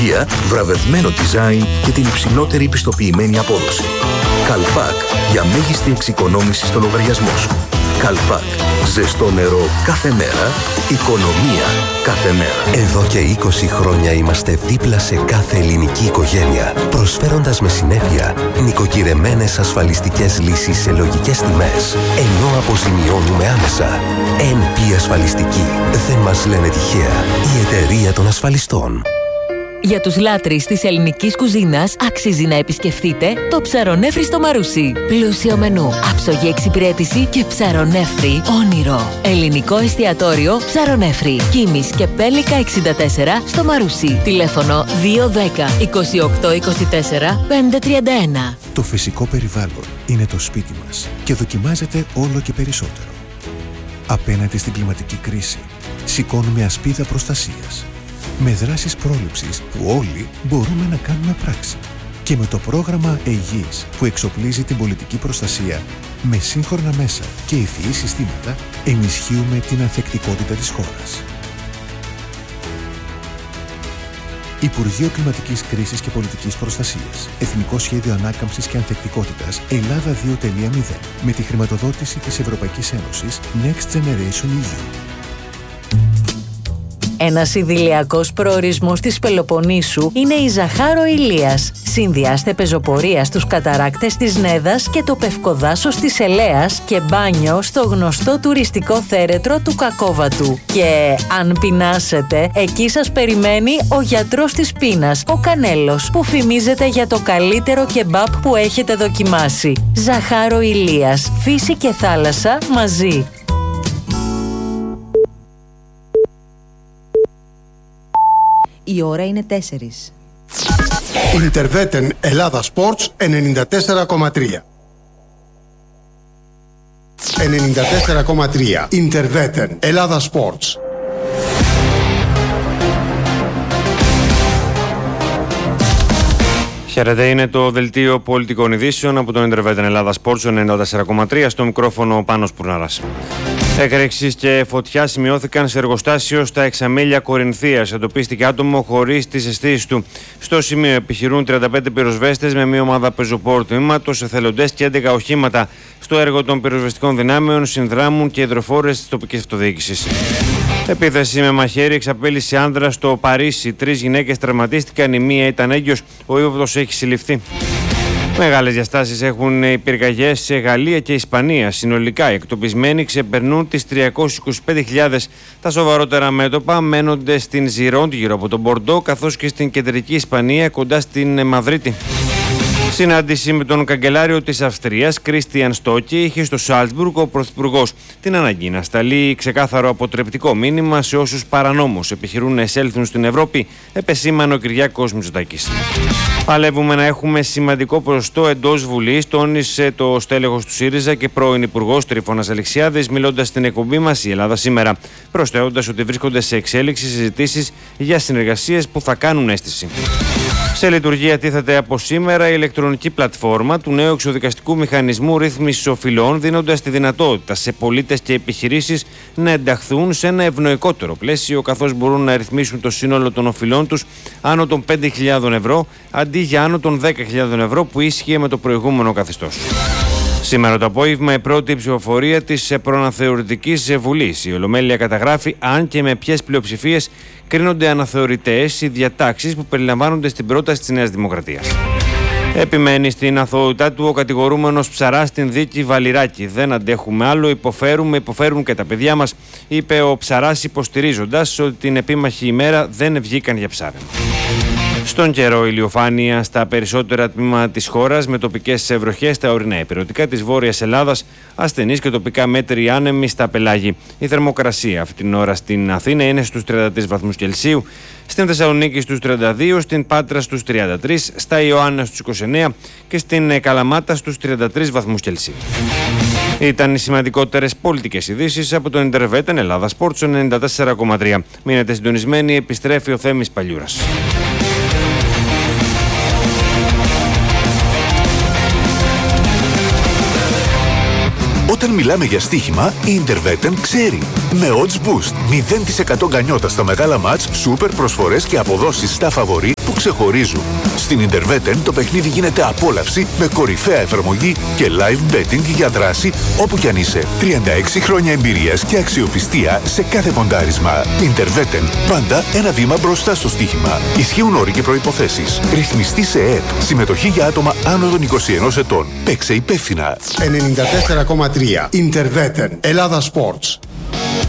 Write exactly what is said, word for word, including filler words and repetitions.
βραβευμένο design και την υψηλότερη πιστοποιημένη απόδοση. Καλπάκ, για μέγιστη εξοικονόμηση στο λογαριασμό σου. Καλπάκ, ζεστό νερό κάθε μέρα, οικονομία κάθε μέρα. Εδώ και είκοσι χρόνια είμαστε δίπλα σε κάθε ελληνική οικογένεια, προσφέροντας με συνέπεια νοικοκυρεμένες ασφαλιστικές λύσεις σε λογικές τιμές, ενώ αποζημιώνουμε άμεσα. εν πι Ασφαλιστική. Δεν μας λένε τυχαία. Η εταιρεία των ασφαλιστών. Για τους λάτρεις της ελληνικής κουζίνας αξίζει να επισκεφτείτε το Ψαρονέφρι στο Μαρούσι. Πλούσιο μενού, άψογη εξυπηρέτηση και ψαρονέφρι όνειρο. Ελληνικό εστιατόριο Ψαρονέφρι. Κίμης και Πέλικα εξήντα τέσσερα στο Μαρούσι. Τηλέφωνο δύο δέκα είκοσι οκτώ είκοσι τέσσερα πεντακόσια τριάντα ένα. Το φυσικό περιβάλλον είναι το σπίτι μας και δοκιμάζεται όλο και περισσότερο. Απέναντι στην κλιματική κρίση, σηκώνουμε ασπίδα προστασίας. Με δράσεις πρόληψης που όλοι μπορούμε να κάνουμε πράξη. Και με το πρόγραμμα Αιγής που εξοπλίζει την πολιτική προστασία με σύγχρονα μέσα και ευφυή συστήματα, ενισχύουμε την ανθεκτικότητα της χώρας. Υπουργείο Κλιματικής Κρίσης και Πολιτικής Προστασίας. Εθνικό Σχέδιο Ανάκαμψης και Ανθεκτικότητας Ελλάδα δύο τελεία μηδέν. Με τη χρηματοδότηση της Ευρωπαϊκής Ένωσης Next Generation ι γιου. Ένας ιδηλιακός προορισμός της Πελοποννήσου είναι η Ζαχάρο Ηλίας. Συνδυάστε πεζοπορία στους καταράκτες της Νέδας και το πευκοδάσος της Ελέας και μπάνιο στο γνωστό τουριστικό θέρετρο του Κακόβατου. Και αν πεινάσετε, εκεί σας περιμένει ο γιατρός της πείνας, ο Κανέλος, που φημίζεται για το καλύτερο κεμπάπ που έχετε δοκιμάσει. Ζαχάρο Ηλίας, φύση και θάλασσα μαζί. Η ώρα είναι τέσσερις. Ιντερβέτεν Ελλάδα Sports ενενήντα τέσσερα κόμμα τρία. ενενήντα τέσσερα κόμμα τρία. Ιντερβέτεν Ελλάδα Sports. Χαίρετε, είναι το δελτίο πολιτικών ειδήσεων από τον Ιντερβέτεν Ελλάδα Sports ενενήντα τέσσερα κόμμα τρία, στο μικρόφωνο ο Πάνος Πουρναράς. Έκρηξης και φωτιά σημειώθηκαν σε εργοστάσιο στα Εξαμέλια Κορινθίας. Εντοπίστηκε άτομο χωρίς τις αισθήσεις του. Στο σημείο επιχειρούν τριάντα πέντε πυροσβέστες με μία ομάδα πεζοπόρου τμήματος, εθελοντές και έντεκα οχήματα. Στο έργο των πυροσβεστικών δυνάμεων συνδράμουν και υδροφόρες της τοπικής αυτοδιοίκησης. Επίθεση με μαχαίρι εξαπέλυσε άνδρα στο Παρίσι. Τρεις γυναίκες τραυματίστηκαν, η μία ήταν έγκυος, ο ύποπτος έχει συλληφθεί. Μεγάλες διαστάσεις έχουν οι πυρκαγιές σε Γαλλία και Ισπανία. Συνολικά οι εκτοπισμένοι ξεπερνούν τις τριακόσιες είκοσι πέντε χιλιάδες. Τα σοβαρότερα μέτωπα μένονται στην Ζιρόντ γύρω από τον Μπορντό, καθώς και στην κεντρική Ισπανία κοντά στην Μαδρίτη. Συνάντηση με τον καγκελάριο της Αυστρίας, Κρίστιαν Στόκι, είχε στο Σάλτσμπουργκ ο Πρωθυπουργός την ανάγκη να σταλεί ξεκάθαρο αποτρεπτικό μήνυμα σε όσους παρανόμως επιχειρούν να εισέλθουν στην Ευρώπη, επεσήμανε ο Κυριάκος Μητσοτάκης. Παλεύουμε να έχουμε σημαντικό ποσοστό εντός Βουλής, τόνισε το στέλεχος του ΣΥΡΙΖΑ και πρώην Υπουργός Τρίφωνας Αλεξιάδης, μιλώντας στην εκπομπή μας η Ελλάδα Σήμερα, προσθέτοντας ότι βρίσκονται σε εξέλιξη συζητήσεις για συνεργασίες που θα κάνουν αίσθηση. Σε λειτουργία τίθεται από σήμερα η ηλεκτρονική πλατφόρμα του νέου εξοδικαστικού μηχανισμού ρύθμισης οφειλών, δίνοντας τη δυνατότητα σε πολίτες και επιχειρήσεις να ενταχθούν σε ένα ευνοϊκότερο πλαίσιο, καθώς μπορούν να ρυθμίσουν το σύνολο των οφειλών τους άνω των πέντε χιλιάδες ευρώ αντί για άνω των δέκα χιλιάδες ευρώ που ίσχυε με το προηγούμενο καθεστώς. Σήμερα το απόγευμα η πρώτη ψηφοφορία της προαναθεωρητικής Βουλής. Η Ολομέλεια καταγράφει αν και με ποιες πλειοψηφίες κρίνονται αναθεωρητές οι διατάξεις που περιλαμβάνονται στην πρόταση της Νέας Δημοκρατίας. Επιμένει στην αθωότητά του ο κατηγορούμενος Ψαράς στην δίκη Βαλιράκη. Δεν αντέχουμε άλλο, υποφέρουμε, υποφέρουν και τα παιδιά μας, είπε ο Ψαράς, υποστηρίζοντας ότι την επίμαχη ημέρα δεν βγήκαν για ψάρεμα. Στον καιρό, ηλιοφάνεια στα περισσότερα τμήματα της χώρας με τοπικές βροχές στα ορεινά ηπειρωτικά της Βόρειας Ελλάδας, ασθενείς και τοπικά μέτροι άνεμοι στα πελάγη. Η θερμοκρασία αυτή την ώρα στην Αθήνα είναι στους τριάντα τρεις βαθμούς Κελσίου, στην Θεσσαλονίκη στους τριάντα δύο, στην Πάτρα στους τριάντα τρεις, στα Ιωάννα στους είκοσι εννέα και στην Καλαμάτα στους τριάντα τρεις βαθμούς Κελσίου. Ήταν οι σημαντικότερες πολιτικές ειδήσεις από τον Ιντερβέτεν Ελλάδα Sports ενενήντα τέσσερα κόμμα τρία. Μείνετε συντονισμένοι, επιστρέφει ο Θέμης Παλιούρας. Όταν μιλάμε για στοίχημα, η Interveten ξέρει. Με Odds Boost, μηδέν τοις εκατό γκανιότα στα μεγάλα μάτς, σούπερ προσφορές και αποδόσεις στα φαβορί που ξεχωρίζουν. Στην Interveten το παιχνίδι γίνεται απόλαυση με κορυφαία εφαρμογή και live betting για δράση όπου κι αν είσαι. τριάντα έξι χρόνια εμπειρίας και αξιοπιστία σε κάθε ποντάρισμα. Interveten. Πάντα ένα βήμα μπροστά στο στοίχημα. Ισχύουν όροι και προϋποθέσεις. Ρυθμιστή σε ΕΕΠ. Συμμετοχή για άτομα άνω των είκοσι ενός ετών. Παίξε υπεύθυνα. ενενήντα τέσσερα κόμμα τρία Interveten. Ελλάδα Sports.